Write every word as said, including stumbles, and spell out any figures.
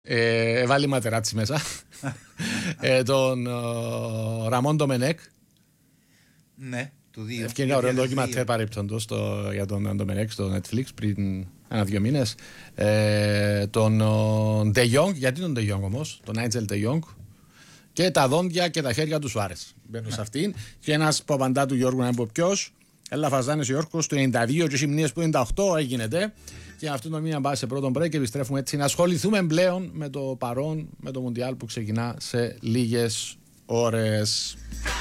Ε, βάλει Ματεράτσι μέσα. ε, τον uh, Ραμόν Ντομενέκ. Ναι, του δύο. Ευκαιρία ωραίο ντοκιματέρ παρεπτόντως για τον Ντομενέκ στο Netflix πριν ένα-δύο μήνες. Ε, τον Ντε Γιόγκ, γιατί τον Ντε Γιόγκ όμως, τον Νάιτζελ Ντε Γιόγκ. Και τα δόντια και τα χέρια του Σουάρες. Μπαίνουν σε αυτήν. Και ένας που απαντά του Γιώργου να είναι ποιος. Έλα Φαζάνης ο Γιώργος του ενενήντα δύο και οι μνήες που ενενήντα οκτώ έγινε. Και αυτό το μήνα πάει σε πρώτον break και επιστρέφουμε έτσι να ασχοληθούμε πλέον με το παρόν, με το Μουντιάλ που ξεκινά σε λίγες ώρες.